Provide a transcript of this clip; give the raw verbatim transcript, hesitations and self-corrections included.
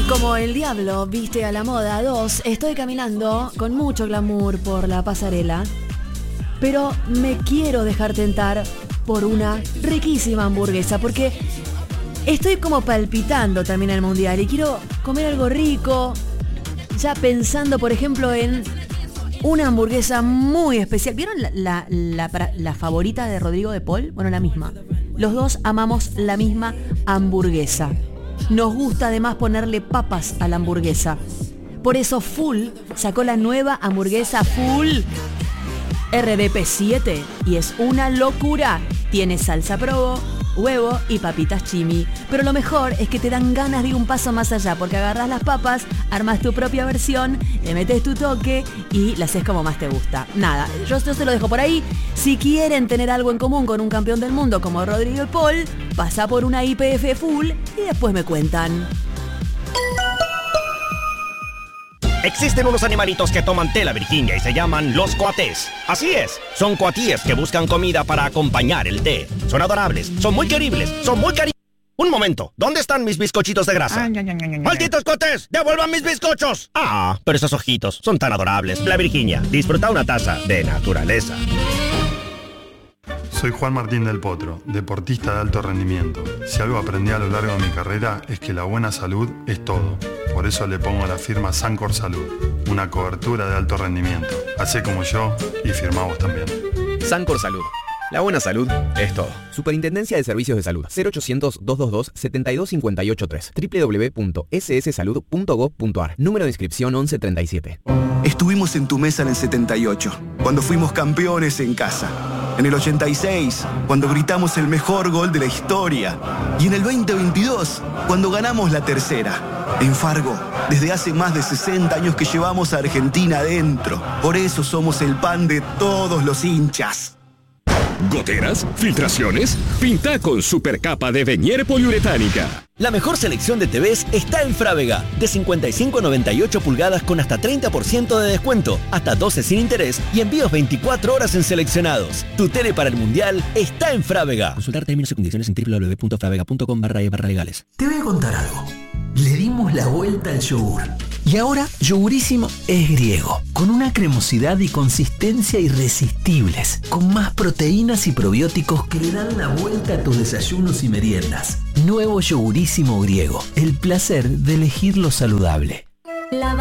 Como el diablo viste a la moda dos, estoy caminando con mucho glamour por la pasarela, pero me quiero dejar tentar por una riquísima hamburguesa, porque estoy como palpitando también el mundial y quiero comer algo rico, ya pensando por ejemplo en una hamburguesa muy especial. ¿Vieron la, la, la, la favorita de Rodrigo de Paul? Bueno, la misma. Los dos amamos la misma hamburguesa. Nos gusta además ponerle papas a la hamburguesa. Por eso Full sacó la nueva hamburguesa Full R D P siete y es una locura. Tiene salsa provo, huevo y papitas chimi. Pero lo mejor es que te dan ganas de ir un paso más allá, porque agarras las papas, armas tu propia versión, le metes tu toque y la haces como más te gusta. Nada, yo, yo se lo dejo por ahí. Si quieren tener algo en común con un campeón del mundo como Rodrigo Paul, pasa por una I P F Full y después me cuentan. Existen unos animalitos que toman tela Virginia y se llaman los coatés. Así es, son coatíes que buscan comida para acompañar el té. Son adorables, son muy queribles, son muy cari... Un momento, ¿dónde están mis bizcochitos de grasa? Ay, ay, ay, ay, ay. ¡Malditos coatés! ¡Devuelvan mis bizcochos! Ah, pero esos ojitos son tan adorables. La Virginia, disfruta una taza de naturaleza. Soy Juan Martín del Potro, deportista de alto rendimiento. Si algo aprendí a lo largo de mi carrera es que la buena salud es todo. Por eso le pongo a la firma Sancor Salud, una cobertura de alto rendimiento. Hacé como yo y firmá vos también. Sancor Salud. La buena salud es todo. Superintendencia de Servicios de Salud. cero ochocientos, doscientos veintidós, setenta y dos cincuenta y ocho tres. doble u doble u doble u punto ese ese salud punto gob punto ar. Número de inscripción once treinta y siete. Estuvimos en tu mesa en el setenta y ocho, cuando fuimos campeones en casa. En el ochenta y seis, cuando gritamos el mejor gol de la historia. Y en el veinte veintidós, cuando ganamos la tercera. En Fargo, desde hace más de sesenta años que llevamos a Argentina adentro. Por eso somos el pan de todos los hinchas. ¿Goteras? ¿Filtraciones? Pinta con supercapa de Venier poliuretánica. La mejor selección de T Vs está en Frávega. De cincuenta y cinco a noventa y ocho pulgadas con hasta treinta por ciento de descuento, hasta doce sin interés y envíos veinticuatro horas en seleccionados. Tu tele para el Mundial está en Frávega. Consultar términos y condiciones en doble u doble u doble u punto fravega punto com barra e barra legales. Te voy a contar algo. Le dimos la vuelta al yogur. Y ahora Yogurísimo es griego, con una cremosidad y consistencia irresistibles, con más proteínas y probióticos que le dan la vuelta a tus desayunos y meriendas. Nuevo Yogurísimo griego, el placer de elegir lo saludable.